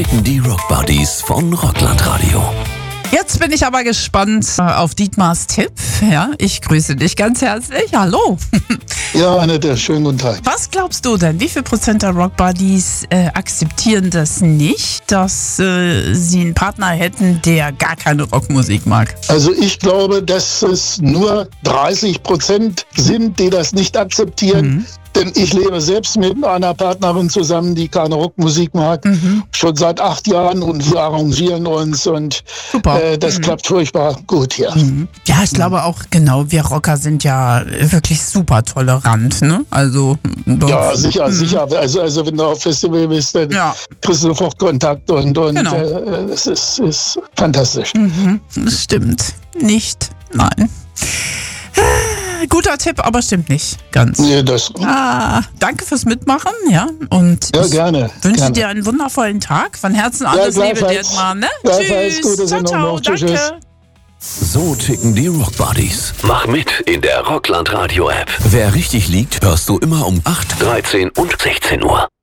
ticken die Rockbuddies von Rockland Radio. Jetzt bin ich aber gespannt auf Dietmars Tipp. Ja, ich grüße dich ganz herzlich. Hallo. Ja, Annette, schönen guten Tag. Was glaubst du denn? Wie viel Prozent der Rockbuddies akzeptieren das nicht, dass sie einen Partner hätten, der gar keine Rockmusik mag? Also ich glaube, dass es nur 30% sind, die das nicht akzeptieren. Denn ich lebe selbst mit einer Partnerin zusammen, die keine Rockmusik mag, schon seit 8 Jahren, und wir arrangieren uns und das klappt furchtbar gut hier. Ja, ich glaube auch, genau, wir Rocker sind ja wirklich super tolerant, ne? Also ja, sicher. Also wenn du auf Festival bist, dann kriegst du sofort Kontakt und genau. Es ist fantastisch. Das stimmt. Nicht, nein. Guter Tipp, aber stimmt nicht ganz. Nee, das. Danke fürs Mitmachen, ja. Und ja, gerne. Wünsche dir einen wundervollen Tag. Von Herzen alles Liebe dir, Mann. Ne? Tschüss. Gute Ciao, danke. So ticken die Rockbuddies. Mach mit in der Rockland Radio App. Wer richtig liegt, hörst du immer um 8, 13 und 16 Uhr.